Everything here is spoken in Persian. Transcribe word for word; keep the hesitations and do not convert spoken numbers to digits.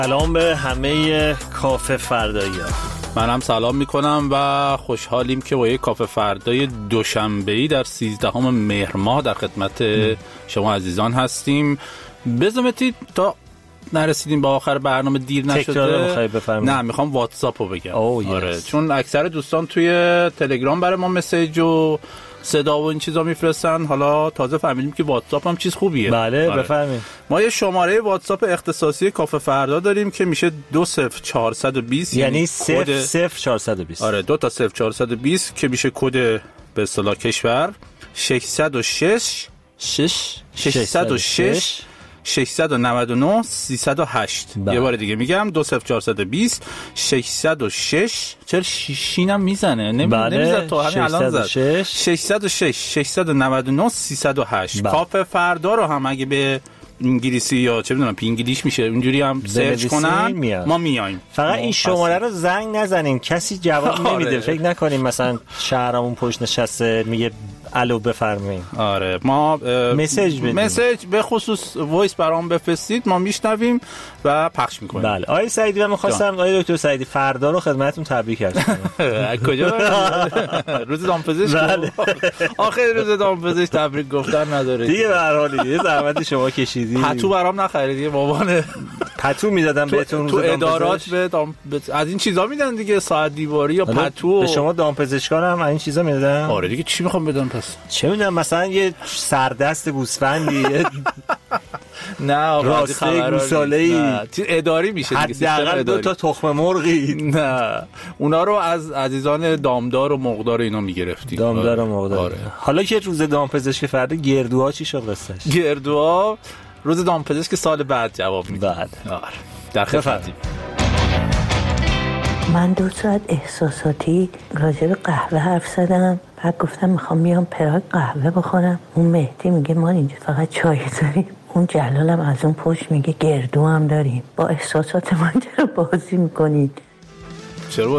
سلام به همه کافه فردایی‌ها. منم سلام میکنم و خوشحالیم که با یک کافه فردای دوشنبه‌ای در سیزدهم مهر ماه در خدمت شما عزیزان هستیم. بزمتی تا نرسیدیم به آخر برنامه دیر نشده. نه میخوام واتساپ رو بگم. آره. چون اکثر دوستان توی تلگرام برای ما مسیج و صدا و این چیزا میفرستن. حالا تازه فهمیدیم که واتساپ هم چیز خوبیه. بله آره. بفرمایید. ما یه شماره واتساپ اختصاصی کافه فردا داریم که میشه دو صفر چهارصد و بیست، یعنی صفر صفر چهارصد و بیست. آره دو تا صفر چهارصد و بیست که میشه کد به اصطلاح کشور. ششصد و شش شش ششصد و شش ششصد و نود و نه سیصد و هشت. یه بار دیگه میگم دو صفر چهارصد و بیست ششصد و شش. چرا شیشینم میزنه؟ نمیزد تو همین الان زد. ششصد و شش ششصد و نود و نه سیصد و هشت. کافه فردا رو هم اگه به انگلیسی یا چه میدونم پینگلیش میشه اونجوری هم سرچ کنن میاد. ما میایم. فقط این شماره رو زنگ نزنین، کسی جواب نمیده. فکر نکنین مثلا شهرمون پشت نشسته میگه الو بفرمایید. آره ما مسیج بدیم. مسیج به خصوص وایس برام بفرستید، ما میشنویم و پخش میکنیم. بله آقای سعیدی، من می‌خواستم آقای دکتر سعیدی فردا رو خدمتتون تبریک عرض کنم. کجا؟ روز دامپزشک. بله. آخه روز دامپزشک تبریک گفتن نداره دیگه. به هر حال یه زحمت شما کشیدی. پتو برام نخریدی بابا. پتو میدادم بهتون تو ادارات به دام... از این چیزا میدن دیگه، ساعت دیواری یا پتو. به شما دامپزشکان هم این چیزا میدادن؟ آره دیگه چی میخوام بدم پس؟ چه میدونم مثلا یه سردست گوسفندی. نه آقا راسته گوساله‌ای اداری میشه دیگه، سیستم اداری. دو تا تخم مرغی. نه اونا رو از عزیزان دامدار و مقدار اینا میگرفتیم. دامدار و مقدار. آره. حالا که روز دامپزشک فردا، گردوها چی شد قصهش؟ گردوها روز دامپزشک سال بعد جواب میده. بعد آره در خدمتیم. من دو ساعت احساساتی راجع به قهوه حرف زدم، بعد گفتم میخوام بیام پراگ قهوه بخورم. اون مهدی میگه ما اینجا فقط چای داریم، اون جلالم از اون پشت میگه گردو هم داریم. با احساسات من چرا بازی میکنید؟ چرا